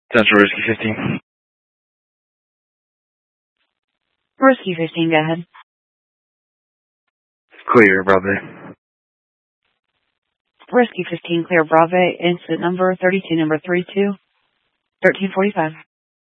Central Risky 15. Risky 15, go ahead. Clear, Bravo. Risky 15, clear Bravo. Incident number 32, number 32, 1345.